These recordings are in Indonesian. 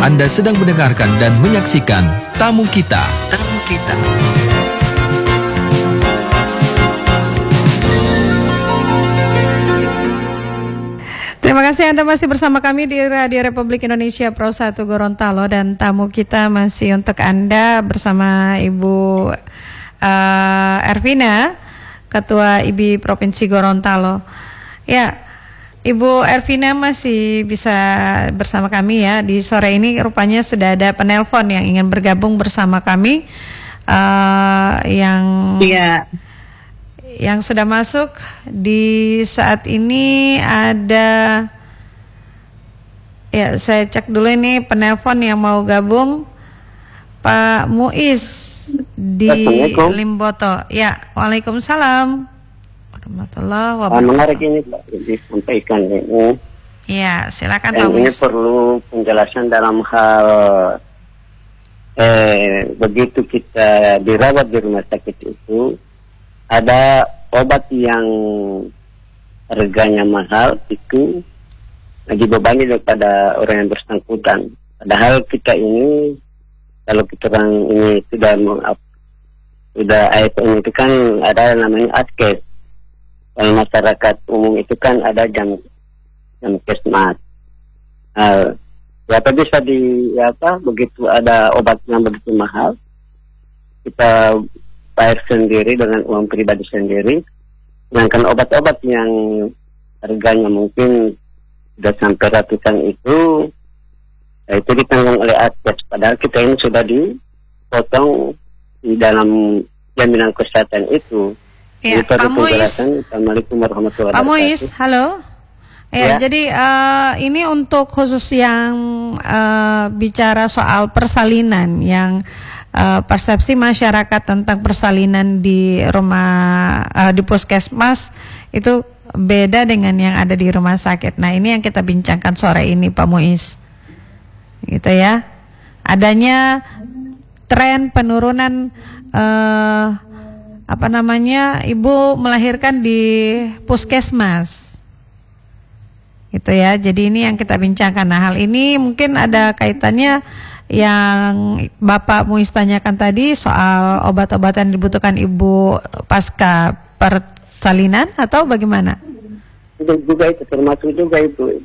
Anda sedang mendengarkan dan menyaksikan Tamu Kita. Tamu Kita. Terima kasih Anda masih bersama kami di Radio Republik Indonesia Pro 1 Gorontalo, dan tamu kita masih untuk Anda bersama Ibu Ervina, Ketua IBI Provinsi Gorontalo. Ya, Ibu Ervina masih bisa bersama kami ya di sore ini. Rupanya sudah ada penelpon yang ingin bergabung bersama kami, yang sudah masuk di saat ini ada. Ya, saya cek dulu ini penelpon yang mau gabung, Pak Muiz di Limboto. Ya, waalaikumsalam warahmatullahi wabarakatuh. Menarik ini Pak disampaikan ini. Ya, silakan Pak Muiz. Ini Muiz. perlu penjelasan dalam hal begitu kita dirawat di rumah sakit itu, ada obat yang harganya mahal itu dibebani daripada orang yang bersangkutan. Padahal kita ini, kalau kita orang ini sudah ASN itu kan ada namanya askes. Kalau masyarakat umum itu kan ada jam kesmas. Apa bisa begitu ada obat yang begitu mahal, kita bayar sendiri dengan uang pribadi sendiri, sedangkan obat-obat yang harganya mungkin sudah sampai ratusan itu ditanggung oleh askes, padahal kita ini sudah dipotong di dalam jaminan kesehatan itu. Ya, Pak Muiz. Assalamualaikum warahmatullahi wabarakatuh. Pak Muiz, halo. Ya. Jadi ini untuk khusus yang bicara soal persalinan, yang persepsi masyarakat tentang persalinan di rumah di puskesmas itu beda dengan yang ada di rumah sakit. Nah, ini yang kita bincangkan sore ini, Pak Muiz. Gitu ya. Adanya tren penurunan ibu melahirkan di puskesmas. Gitu ya. Jadi ini yang kita bincangkan. Nah, hal ini mungkin ada kaitannya yang Bapak Muiz tanyakan tadi soal obat-obatan dibutuhkan ibu pasca persalinan atau bagaimana? Itu juga itu, termasuk juga itu.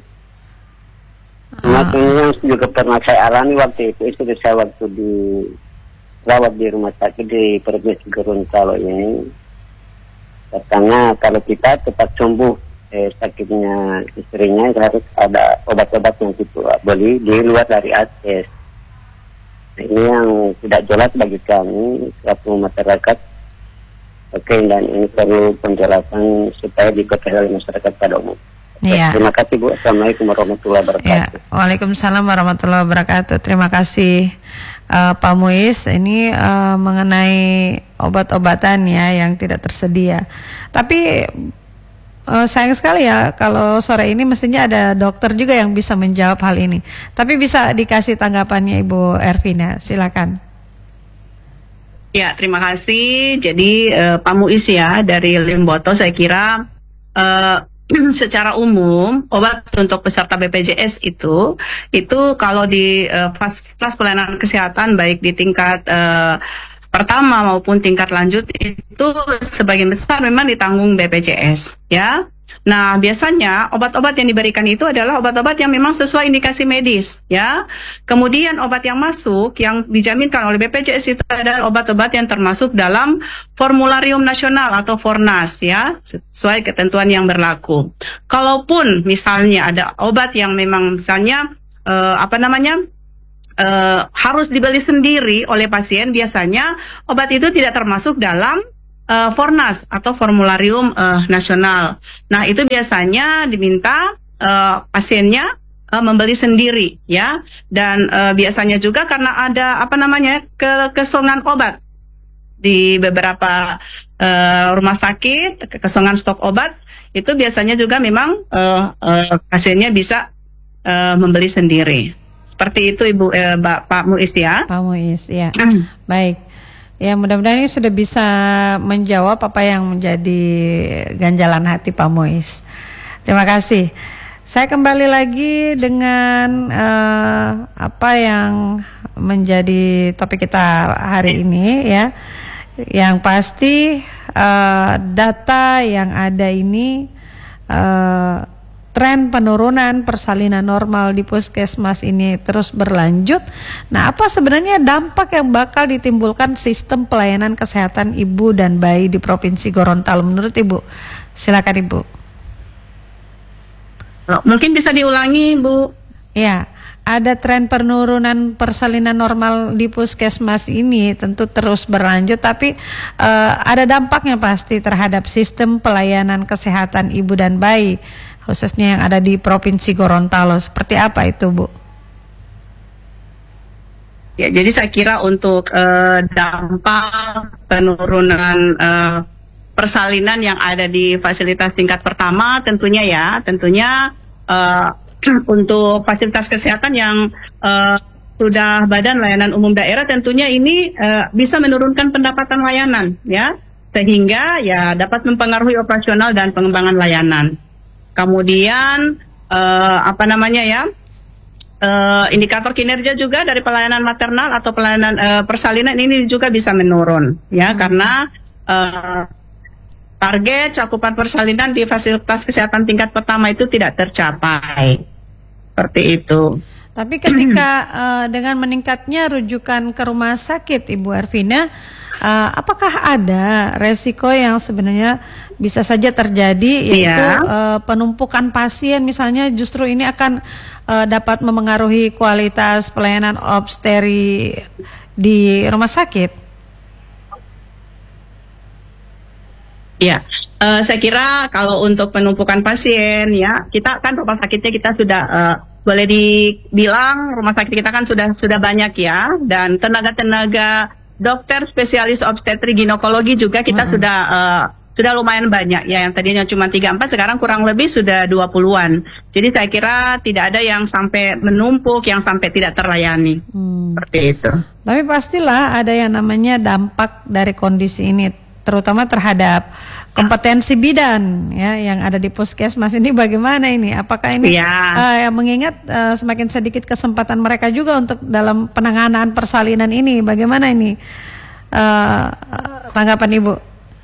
Yang juga pernah saya alami waktu itu saya waktu dirawat di rumah sakit di Provinsi Gorontalo ini. Katanya kalau kita cepat sembuh sakitnya istrinya, harus ada obat-obat yang kita beli di luar dari askes. Ini yang tidak jelas bagi kami selaku masyarakat. Oke, dan ini perlu penjelasan supaya diketahui oleh masyarakat pada umum. Ya. Terima kasih Bu. Assalamualaikum warahmatullahi wabarakatuh. Ya, waalaikumsalam warahmatullahi wabarakatuh. Terima kasih Pak Muiz. Ini mengenai obat-obatan ya yang tidak tersedia. Tapi sayang sekali ya kalau sore ini mestinya ada dokter juga yang bisa menjawab hal ini. Tapi bisa dikasih tanggapannya Ibu Ervina, silakan. Ya, terima kasih. Jadi Pak Muiz ya dari Limboto, saya kira secara umum obat untuk peserta BPJS itu kalau di kelas pelayanan kesehatan baik di tingkat pertama maupun tingkat lanjut itu sebagian besar memang ditanggung BPJS ya. Nah, biasanya obat-obat yang diberikan itu adalah obat-obat yang memang sesuai indikasi medis ya. Kemudian obat yang masuk yang dijaminkan oleh BPJS itu adalah obat-obat yang termasuk dalam formularium nasional atau Fornas ya, sesuai ketentuan yang berlaku. Kalaupun misalnya ada obat yang memang misalnya harus dibeli sendiri oleh pasien, biasanya obat itu tidak termasuk dalam Fornas atau formularium nasional. Nah, itu biasanya diminta pasiennya membeli sendiri ya. Dan biasanya juga karena ada kekosongan obat di beberapa rumah sakit, kekosongan stok obat, itu biasanya juga memang pasiennya bisa membeli sendiri. Seperti itu Ibu Pak Muiz ya. Pak Muiz ya. Baik. Ya, mudah-mudahan ini sudah bisa menjawab apa yang menjadi ganjalan hati Pak Muiz. Terima kasih. Saya kembali lagi dengan apa yang menjadi topik kita hari ini ya. Yang pasti data yang ada ini tren penurunan persalinan normal di puskesmas ini terus berlanjut. Nah, apa sebenarnya dampak yang bakal ditimbulkan sistem pelayanan kesehatan ibu dan bayi di Provinsi Gorontalo menurut Ibu? Silakan Ibu. Mungkin bisa diulangi, Bu. Ya, ada tren penurunan persalinan normal di puskesmas ini tentu terus berlanjut, tapi ada dampaknya pasti terhadap sistem pelayanan kesehatan ibu dan bayi, khususnya yang ada di Provinsi Gorontalo. Seperti apa itu, Bu? Ya, jadi saya kira untuk dampak penurunan persalinan yang ada di fasilitas tingkat pertama tentunya untuk fasilitas kesehatan yang sudah Badan Layanan Umum Daerah tentunya ini bisa menurunkan pendapatan layanan ya, sehingga ya dapat mempengaruhi operasional dan pengembangan layanan. Kemudian indikator kinerja juga dari pelayanan maternal atau pelayanan persalinan ini juga bisa menurun ya, karena target cakupan persalinan di fasilitas kesehatan tingkat pertama itu tidak tercapai. Seperti itu. Tapi ketika dengan meningkatnya rujukan ke rumah sakit, Ibu Ervina, apakah ada resiko yang sebenarnya bisa saja terjadi, yaitu penumpukan pasien misalnya, justru ini akan dapat memengaruhi kualitas pelayanan obstetri di rumah sakit? Ya, saya kira kalau untuk penumpukan pasien ya, kita kan rumah sakitnya kita sudah boleh dibilang rumah sakit kita kan sudah banyak ya, dan tenaga dokter spesialis obstetri ginekologi juga kita sudah lumayan banyak ya, yang tadinya cuma 3-4 sekarang kurang lebih sudah 20-an. Jadi saya kira tidak ada yang sampai menumpuk, yang sampai tidak terlayani. Seperti itu. Tapi pastilah ada yang namanya dampak dari kondisi ini, terutama terhadap kompetensi bidan ya yang ada di puskesmas ini. Bagaimana ini? Apakah ini mengingat semakin sedikit kesempatan mereka juga untuk dalam penanganan persalinan ini? Bagaimana ini tanggapan Ibu?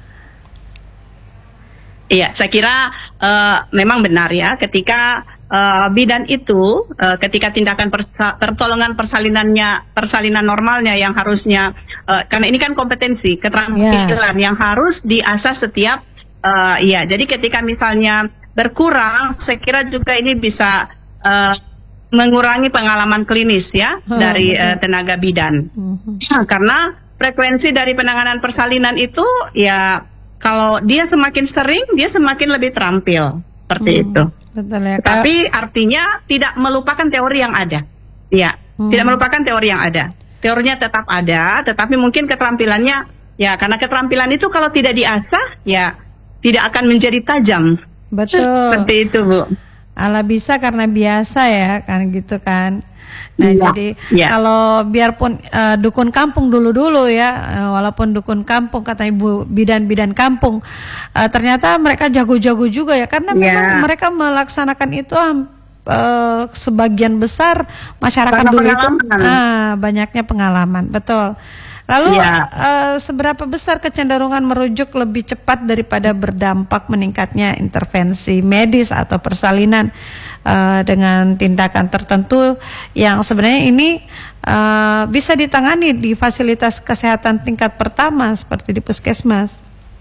Iya, saya kira memang benar ya, ketika bidan itu ketika tindakan pertolongan persalinan normalnya yang harusnya karena ini kan kompetensi keterampilan yang harus diasah setiap jadi ketika misalnya berkurang, saya kira juga ini bisa mengurangi pengalaman klinis ya dari tenaga bidan. Karena frekuensi dari penanganan persalinan itu ya, kalau dia semakin sering dia semakin lebih terampil seperti itu. Betul ya, tapi artinya tidak melupakan teori yang ada. Ya, tidak melupakan teori yang ada. Teorinya tetap ada, tetapi mungkin keterampilannya ya, karena keterampilan itu kalau tidak diasah ya tidak akan menjadi tajam. Betul. Seperti itu, Bu. Ala bisa karena biasa ya, kan gitu kan. Nah, jadi kalau biarpun dukun kampung dulu ya, walaupun dukun kampung kata Ibu bidan kampung, ternyata mereka jago-jago juga ya, karena memang mereka melaksanakan itu sebagian besar masyarakat dulu itu banyaknya pengalaman. Betul. Lalu seberapa besar kecenderungan merujuk lebih cepat daripada berdampak meningkatnya intervensi medis atau persalinan dengan tindakan tertentu yang sebenarnya ini bisa ditangani di fasilitas kesehatan tingkat pertama seperti di puskesmas?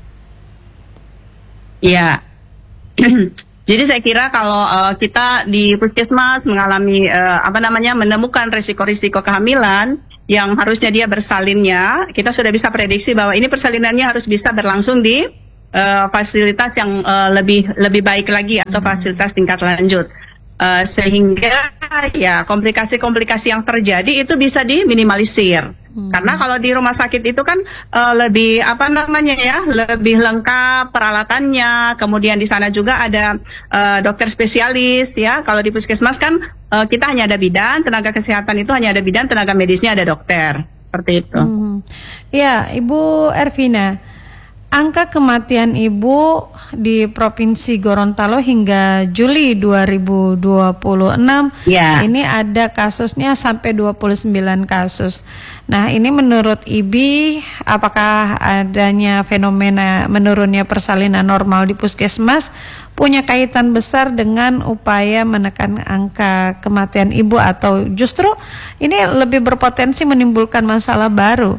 Iya. Jadi saya kira kalau kita di puskesmas mengalami menemukan risiko-risiko kehamilan yang harusnya dia bersalinnya, kita sudah bisa prediksi bahwa ini persalinannya harus bisa berlangsung di fasilitas yang lebih baik lagi atau fasilitas tingkat lanjut, sehingga ya komplikasi-komplikasi yang terjadi itu bisa diminimalisir. Karena kalau di rumah sakit itu kan lebih lebih lengkap peralatannya, kemudian di sana juga ada dokter spesialis ya. Kalau di puskesmas kan kita hanya ada bidan, tenaga kesehatan itu hanya ada bidan, tenaga medisnya ada dokter, seperti itu. Ya, Ibu Ervina, angka kematian ibu di Provinsi Gorontalo hingga Juli 2026 ini ada kasusnya sampai 29 kasus. Nah, ini menurut IBI, apakah adanya fenomena menurunnya persalinan normal di puskesmas punya kaitan besar dengan upaya menekan angka kematian ibu, atau justru ini lebih berpotensi menimbulkan masalah baru?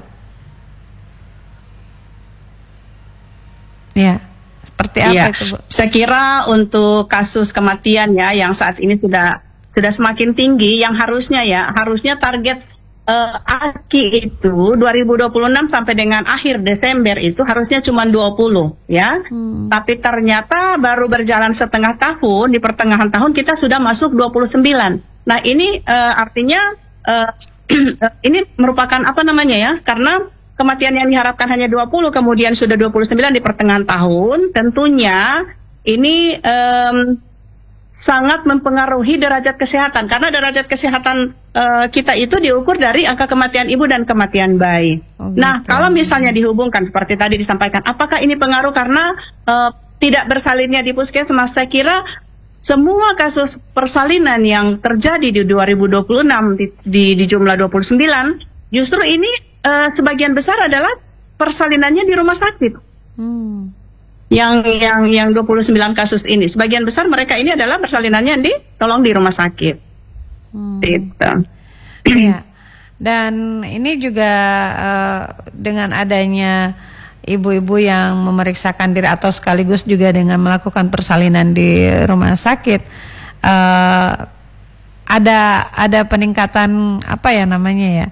Ya, seperti apa itu, Bu? Saya kira untuk kasus kematian ya yang saat ini sudah semakin tinggi, yang harusnya target AKI itu 2026 sampai dengan akhir Desember itu harusnya cuma 20 ya. Tapi ternyata baru berjalan setengah tahun, di pertengahan tahun kita sudah masuk 29. Nah, ini artinya ini merupakan apa namanya ya? Karena kematian yang diharapkan hanya 20, kemudian sudah 29 di pertengahan tahun, tentunya ini sangat mempengaruhi derajat kesehatan, karena derajat kesehatan kita itu diukur dari angka kematian ibu dan kematian bayi. Nah, kalau misalnya dihubungkan seperti tadi disampaikan, apakah ini pengaruh karena tidak bersalinnya di puskesmas? Saya kira semua kasus persalinan yang terjadi di 2026 di jumlah 29, justru ini sebagian besar adalah persalinannya di rumah sakit. Yang 29 kasus ini, sebagian besar mereka ini adalah persalinannya ditolong di rumah sakit. Gitu. Ya. Dan ini juga dengan adanya ibu-ibu yang memeriksakan diri atau sekaligus juga dengan melakukan persalinan di rumah sakit, ada peningkatan apa ya namanya ya,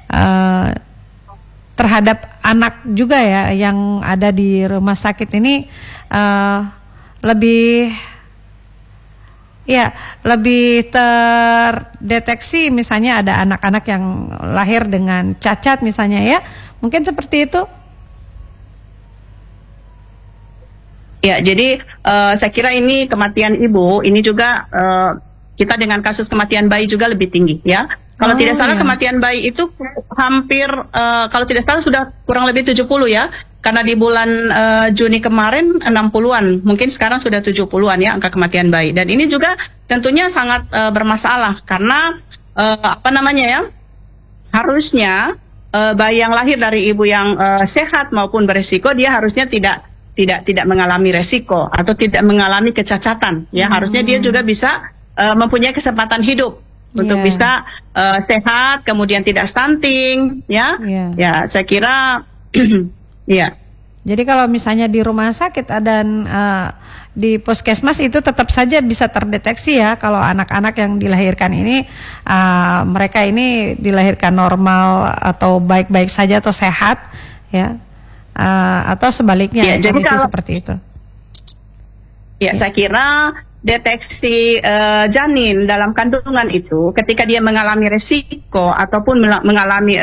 terhadap anak juga ya yang ada di rumah sakit ini, lebih terdeteksi, misalnya ada anak-anak yang lahir dengan cacat misalnya ya, mungkin seperti itu. Ya, jadi saya kira ini kematian ibu ini juga kita dengan kasus kematian bayi juga lebih tinggi ya. Kalau tidak salah kematian bayi itu hampir kalau tidak salah sudah kurang lebih 70 ya. Karena di bulan Juni kemarin 60-an, mungkin sekarang sudah 70-an ya angka kematian bayi. Dan ini juga tentunya sangat bermasalah karena apa namanya ya? Harusnya bayi yang lahir dari ibu yang sehat maupun beresiko, dia harusnya tidak mengalami resiko atau tidak mengalami kecacatan ya. Harusnya dia juga bisa mempunyai kesempatan hidup untuk bisa sehat, kemudian tidak stunting, ya. Ya, saya kira, ya. Jadi kalau misalnya di rumah sakit dan di puskesmas itu tetap saja bisa terdeteksi ya kalau anak-anak yang dilahirkan ini mereka ini dilahirkan normal atau baik-baik saja atau sehat, ya, atau sebaliknya ya, jadi kalau, seperti itu. Ya, saya kira deteksi janin dalam kandungan itu ketika dia mengalami resiko ataupun mengalami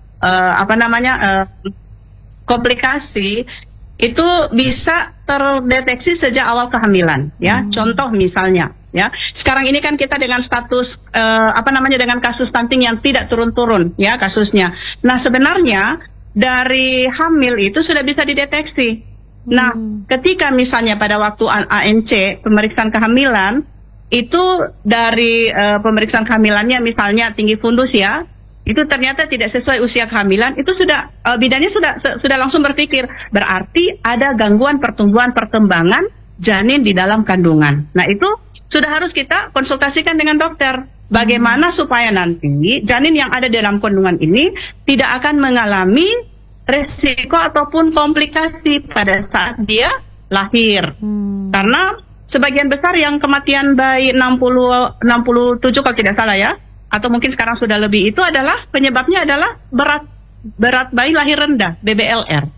komplikasi itu bisa terdeteksi sejak awal kehamilan ya. Contoh misalnya ya, sekarang ini kan kita dengan status dengan kasus stunting yang tidak turun-turun ya kasusnya. Nah, sebenarnya dari hamil itu sudah bisa dideteksi. Nah, ketika misalnya pada waktu ANC, pemeriksaan kehamilan, itu dari pemeriksaan kehamilannya misalnya tinggi fundus ya, itu ternyata tidak sesuai usia kehamilan, itu sudah bidannya sudah langsung berpikir, berarti ada gangguan pertumbuhan perkembangan janin di dalam kandungan. Nah, itu sudah harus kita konsultasikan dengan dokter. Bagaimana supaya nanti janin yang ada dalam kandungan ini tidak akan mengalami resiko ataupun komplikasi pada saat dia lahir. Karena sebagian besar yang kematian bayi 67 kalau tidak salah ya, atau mungkin sekarang sudah lebih, itu adalah penyebabnya adalah berat bayi lahir rendah, BBLR.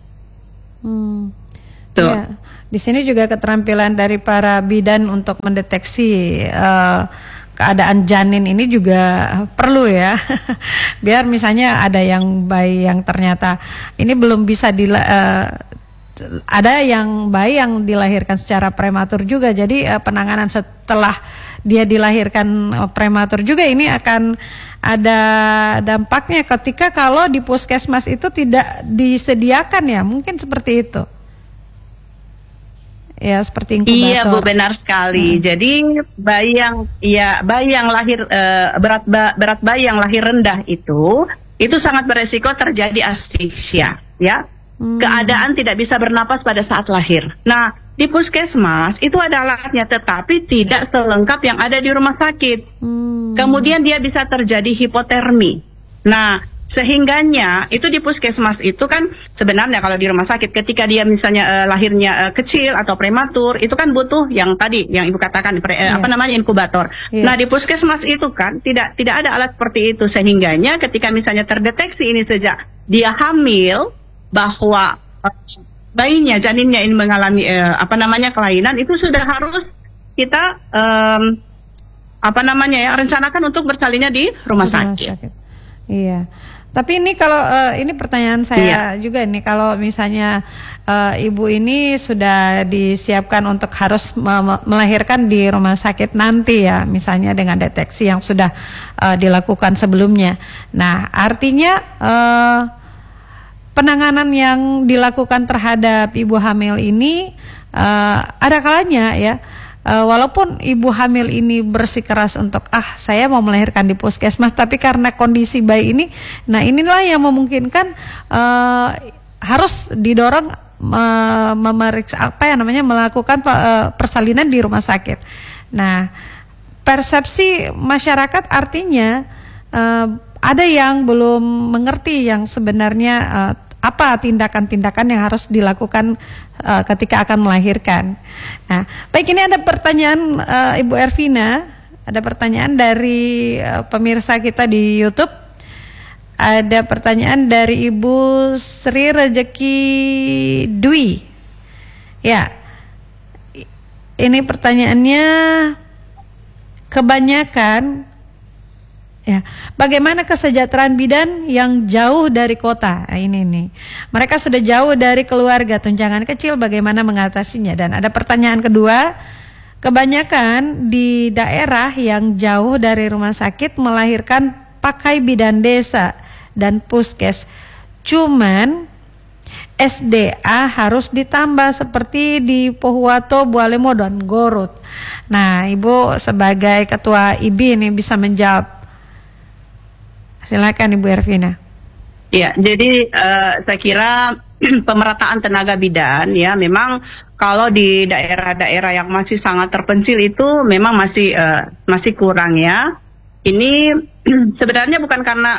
Tuh. Ya. Di sini juga keterampilan dari para bidan untuk mendeteksi keadaan janin ini juga perlu ya. Biar misalnya ada yang bayi yang ternyata ini belum bisa ada yang bayi yang dilahirkan secara prematur juga. Jadi penanganan setelah dia dilahirkan prematur juga ini akan ada dampaknya ketika kalau di puskesmas itu tidak disediakan ya. Mungkin seperti itu. ya seperti inkubator. Iya Bu, benar sekali. Jadi bayi yang lahir berat bayi yang lahir rendah itu sangat beresiko terjadi asfiksia, ya. Keadaan tidak bisa bernapas pada saat lahir. Nah, di puskesmas itu ada alatnya, tetapi tidak selengkap yang ada di rumah sakit. Kemudian dia bisa terjadi hipotermi. Nah, sehingganya itu di puskesmas itu kan sebenarnya kalau di rumah sakit ketika dia misalnya lahirnya kecil atau prematur itu kan butuh yang tadi yang Ibu katakan inkubator. Nah, di puskesmas itu kan tidak ada alat seperti itu, sehingganya ketika misalnya terdeteksi ini sejak dia hamil bahwa bayinya, janinnya ini mengalami kelainan, itu sudah harus kita rencanakan untuk bersalinnya di rumah sakit. Iya. Tapi ini kalau ini pertanyaan saya juga nih, kalau misalnya ibu ini sudah disiapkan untuk harus melahirkan di rumah sakit nanti ya, misalnya dengan deteksi yang sudah dilakukan sebelumnya. Nah, artinya penanganan yang dilakukan terhadap ibu hamil ini ada kalanya ya. Walaupun ibu hamil ini bersikeras untuk saya mau melahirkan di puskesmas, tapi karena kondisi bayi ini, nah inilah yang memungkinkan harus didorong memeriksa melakukan persalinan di rumah sakit. Nah, persepsi masyarakat artinya ada yang belum mengerti yang sebenarnya apa tindakan-tindakan yang harus dilakukan ketika akan melahirkan. Nah, baik, ini ada pertanyaan Ibu Ervina, ada pertanyaan dari pemirsa kita di YouTube. Ada pertanyaan dari Ibu Sri Rezeki Dwi. Ya, ini pertanyaannya kebanyakan. Ya, bagaimana kesejahteraan bidan yang jauh dari kota? Nah, ini nih. Mereka sudah jauh dari keluarga, tunjangan kecil, bagaimana mengatasinya? Dan ada pertanyaan kedua, kebanyakan di daerah yang jauh dari rumah sakit melahirkan pakai bidan desa dan puskes. Cuman SDA harus ditambah seperti di Pohuwato, Bualemo, dan Gorut. Nah, Ibu sebagai ketua IBI ini bisa menjawab. Silakan Ibu Ervina. Ya, jadi saya kira pemerataan tenaga bidan ya, memang kalau di daerah-daerah yang masih sangat terpencil itu memang masih kurang ya. Ini sebenarnya bukan karena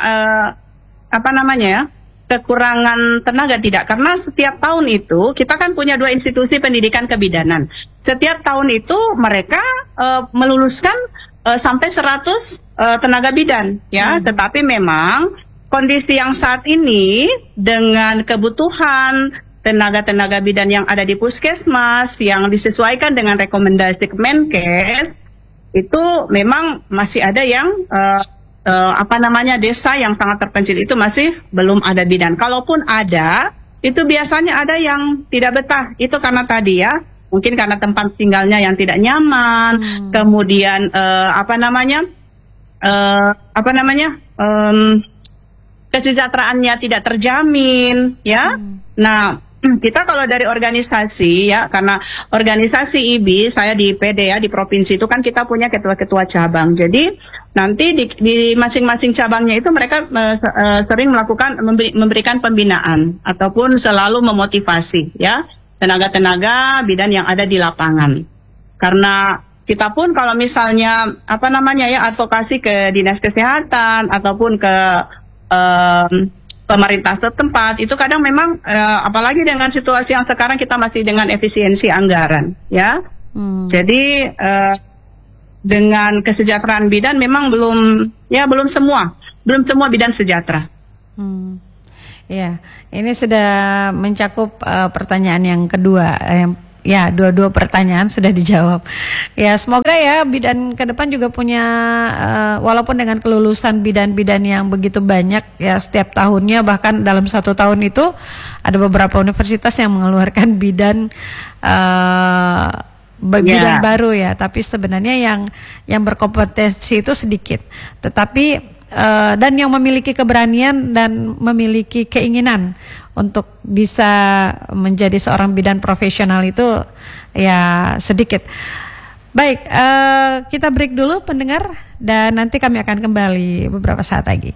kekurangan tenaga, tidak, karena setiap tahun itu kita kan punya 2 institusi pendidikan kebidanan. Setiap tahun itu mereka meluluskan sampai 100 tenaga bidan ya, tetapi memang kondisi yang saat ini dengan kebutuhan tenaga-tenaga bidan yang ada di puskesmas yang disesuaikan dengan rekomendasi Kemenkes itu memang masih ada yang desa yang sangat terpencil itu masih belum ada bidan. Kalaupun ada, itu biasanya ada yang tidak betah. Itu karena tadi ya, mungkin karena tempat tinggalnya yang tidak nyaman, kemudian kesejahteraannya tidak terjamin, ya. Nah, kita kalau dari organisasi ya, karena organisasi IBI, saya di PD ya, di provinsi itu kan kita punya ketua-ketua cabang. Jadi nanti di masing-masing cabangnya itu mereka sering memberikan pembinaan ataupun selalu memotivasi ya tenaga-tenaga bidan yang ada di lapangan. Karena kita pun kalau misalnya advokasi ke dinas kesehatan ataupun ke pemerintah setempat, itu kadang memang apalagi dengan situasi yang sekarang kita masih dengan efisiensi anggaran ya. Jadi dengan kesejahteraan bidan memang belum semua bidan sejahtera. Ya, ini sudah mencakup pertanyaan yang kedua. Ya, dua pertanyaan sudah dijawab. Ya, semoga ya bidan ke depan juga punya, walaupun dengan kelulusan bidan-bidan yang begitu banyak ya setiap tahunnya, bahkan dalam 1 tahun itu ada beberapa universitas yang mengeluarkan bidan baru ya. Tapi sebenarnya yang berkompetensi itu sedikit. Tetapi dan yang memiliki keberanian dan memiliki keinginan untuk bisa menjadi seorang bidan profesional itu ya sedikit. Baik, kita break dulu pendengar dan nanti kami akan kembali beberapa saat lagi.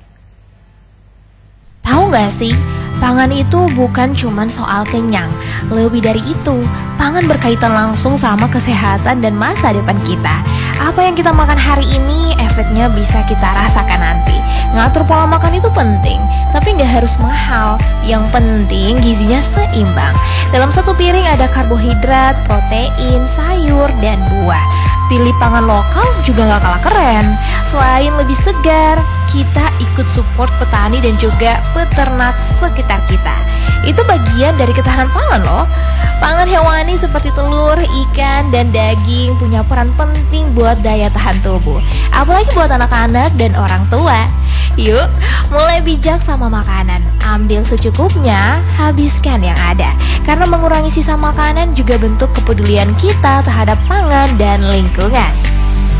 Tahu gak sih, pangan itu bukan cuman soal kenyang. Lebih dari itu, pangan berkaitan langsung sama kesehatan dan masa depan kita. Apa yang kita makan hari ini, efeknya bisa kita rasakan nanti. Ngatur pola makan itu penting, tapi gak harus mahal. Yang penting gizinya seimbang. Dalam satu piring ada karbohidrat, protein, sayur, dan buah. Pilih pangan lokal juga gak kalah keren. Selain lebih segar, kita ikut support petani dan juga peternak sekitar kita. Itu bagian dari ketahanan pangan loh. Pangan hewani seperti telur, ikan, dan daging punya peran penting buat daya tahan tubuh. Apalagi buat anak-anak dan orang tua. Yuk, mulai bijak sama makanan. Ambil secukupnya, habiskan yang ada. Karena mengurangi sisa makanan juga bentuk kepedulian kita terhadap pangan dan lingkungan.